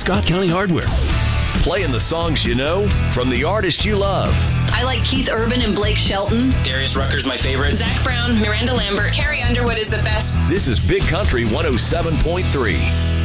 Scott County Hardware. Playing the songs you know from the artists you love. I like Keith Urban and Blake Shelton. Darius Rucker's my favorite. Zach Brown, Miranda Lambert, Carrie Underwood is the best. This is Big Country 107.3.